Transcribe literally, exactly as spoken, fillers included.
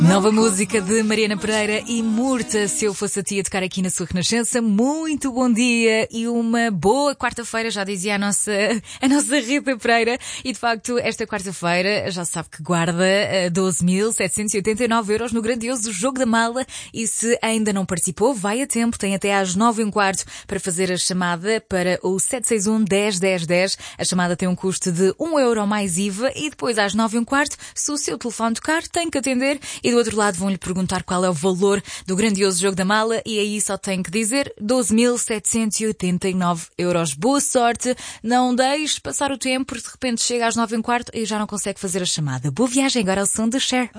Nova música de Mariana Pereira e Murta, Se Eu Fosse a Ti, a tocar aqui na sua Renascença. Muito bom dia e uma boa quarta-feira, já dizia a nossa, a nossa Rita Pereira. E de facto, esta quarta-feira já sabe que guarda doze mil setecentos e oitenta e nove euros no grandioso Jogo da Mala. E se ainda não participou, vai a tempo, tem até às nove e um quarto para fazer a chamada para o sete seis um, dez, dez, dez. A chamada tem um custo de um euro mais I V A e depois às nove e um quarto, se o seu telefone tocar, tem que atender. E do outro lado vão-lhe perguntar qual é o valor do grandioso Jogo da Mala e aí só tem que dizer doze mil setecentos e oitenta e nove euros. Boa sorte, não deixe passar o tempo, de repente chega às nove e um quarto e já não consegue fazer a chamada. Boa viagem, agora ao som de Cher.